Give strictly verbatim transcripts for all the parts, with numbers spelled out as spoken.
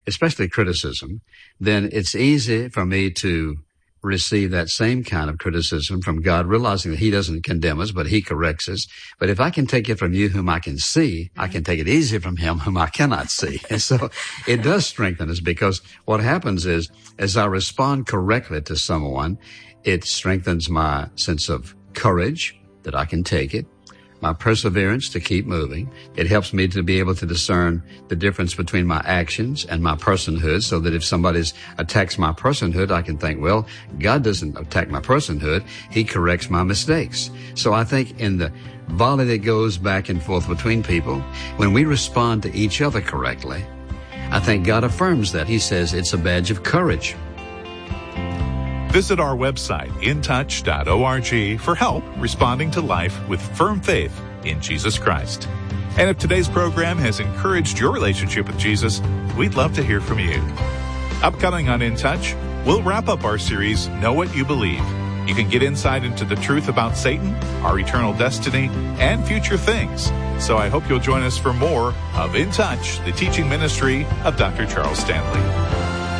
especially criticism, then it's easy for me to receive that same kind of criticism from God, realizing that he doesn't condemn us, but he corrects us. But if I can take it from you whom I can see, I can take it easy from him whom I cannot see. And so it does strengthen us, because what happens is, as I respond correctly to someone, it strengthens my sense of courage that I can take it, my perseverance to keep moving. It helps me to be able to discern the difference between my actions and my personhood, so that if somebody attacks my personhood, I can think, well, God doesn't attack my personhood. He corrects my mistakes. So I think in the volley that goes back and forth between people, when we respond to each other correctly, I think God affirms that. He says it's a badge of courage. Visit our website, in touch dot org, for help responding to life with firm faith in Jesus Christ. And if today's program has encouraged your relationship with Jesus, we'd love to hear from you. Upcoming on In Touch, we'll wrap up our series, Know What You Believe. You can get insight into the truth about Satan, our eternal destiny, and future things. So I hope you'll join us for more of In Touch, the teaching ministry of Doctor Charles Stanley.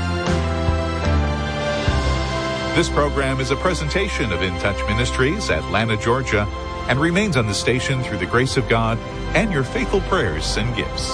This program is a presentation of In Touch Ministries, Atlanta, Georgia, and remains on the station through the grace of God and your faithful prayers and gifts.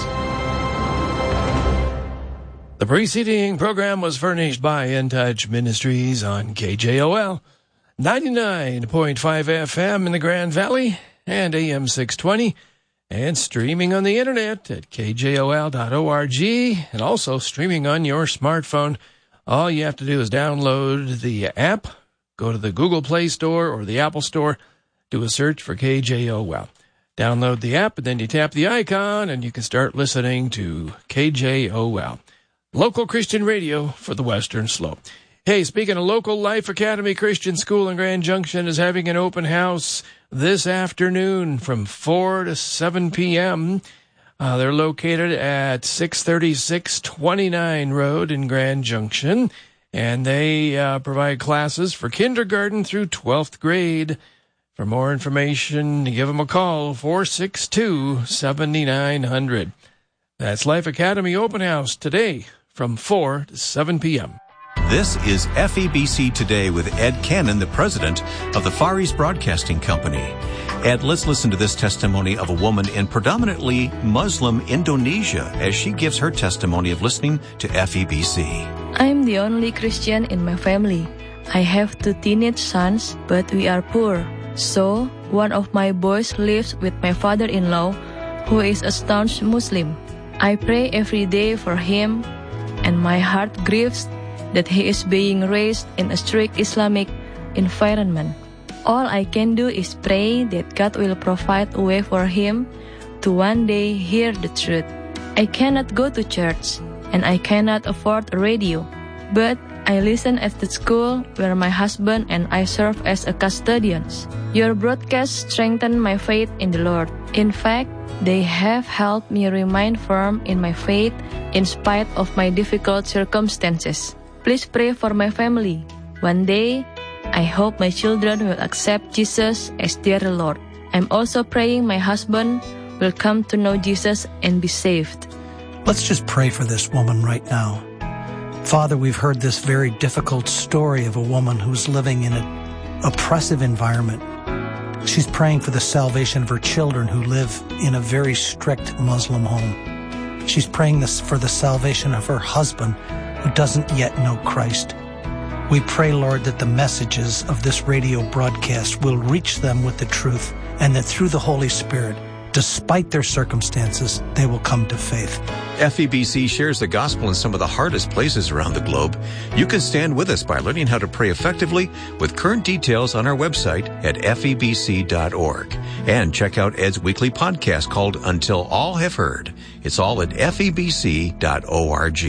The preceding program was furnished by In Touch Ministries on K J O L ninety-nine point five F M in the Grand Valley and A M six twenty, and streaming on the internet at K J O L dot org, and also streaming on your smartphone. All you have to do is download the app, go to the Google Play Store or the Apple Store, do a search for K J O L. Download the app, and then you tap the icon, and you can start listening to K J O L, local Christian radio for the Western Slope. Hey, speaking of local, Life Academy Christian School in Grand Junction is having an open house this afternoon from four to seven p.m., Uh, they're located at six thirty-six twenty-nine Road in Grand Junction, and they uh, provide classes for kindergarten through twelfth grade. For more information, give them a call, four six two, seven nine zero zero. That's Life Academy Open House today from four to seven p.m. This is F E B C Today with Ed Cannon, the president of the Far East Broadcasting Company. Ed, let's listen to this testimony of a woman in predominantly Muslim Indonesia as she gives her testimony of listening to F E B C. I'm the only Christian in my family. I have two teenage sons, but we are poor. So, one of my boys lives with my father-in-law, who is a staunch Muslim. I pray every day for him, and my heart grieves that he is being raised in a strict Islamic environment. All I can do is pray that God will provide a way for him to one day hear the truth. I cannot go to church, and I cannot afford a radio, but I listen at the school where my husband and I serve as a custodians. Your broadcasts strengthen my faith in the Lord. In fact, they have helped me remain firm in my faith in spite of my difficult circumstances. Please pray for my family. One day, I hope my children will accept Jesus as their Lord. I'm also praying my husband will come to know Jesus and be saved. Let's just pray for this woman right now. Father, we've heard this very difficult story of a woman who's living in an oppressive environment. She's praying for the salvation of her children who live in a very strict Muslim home. She's praying this for the salvation of her husband who doesn't yet know Christ. We pray, Lord, that the messages of this radio broadcast will reach them with the truth, and that through the Holy Spirit, despite their circumstances, they will come to faith. F E B C shares the gospel in some of the hardest places around the globe. You can stand with us by learning how to pray effectively with current details on our website at F E B C dot org. And check out Ed's weekly podcast called Until All Have Heard. It's all at F E B C dot org.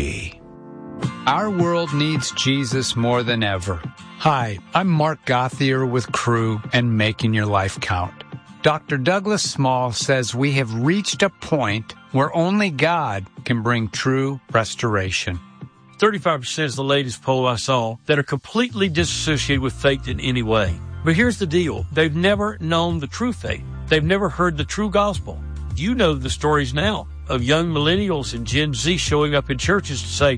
Our world needs Jesus more than ever. Hi, I'm Mark Gothier with Crew and Making Your Life Count. Doctor Douglas Small says we have reached a point where only God can bring true restoration. thirty-five percent is the latest poll I saw that are completely disassociated with faith in any way. But here's the deal. They've never known the true faith. They've never heard the true gospel. You know the stories now of young millennials and Gen Z showing up in churches to say,